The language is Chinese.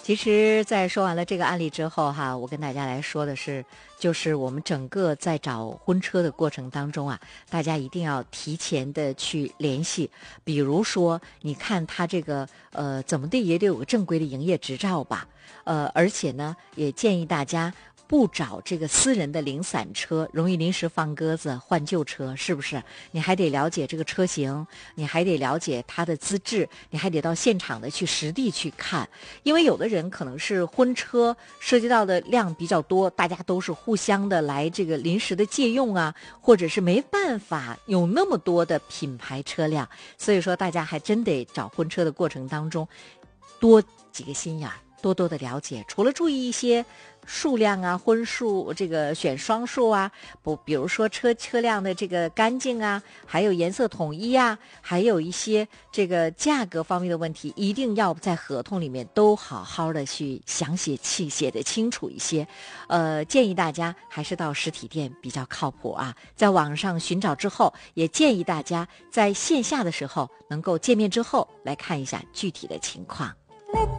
其实在说完了这个案例之后哈，我跟大家来说的是，就是我们整个在找婚车的过程当中啊，大家一定要提前的去联系。比如说，你看他这个怎么的也得有个正规的营业执照吧，而且呢，也建议大家不找这个私人的零散车，容易临时放鸽子换旧车，是不是？你还得了解这个车型，你还得了解它的资质，你还得到现场的去实地去看。因为有的人可能是婚车涉及到的量比较多，大家都是互相的来这个临时的借用啊，或者是没办法有那么多的品牌车辆，所以说大家还真得找婚车的过程当中多几个心眼儿，多多的了解。除了注意一些数量啊，婚数这个选双数啊，比如说车辆的这个干净啊，还有颜色统一啊，还有一些这个价格方面的问题，一定要在合同里面都好好的去详写得清楚一些。建议大家还是到实体店比较靠谱啊。在网上寻找之后，也建议大家在线下的时候能够见面之后来看一下具体的情况。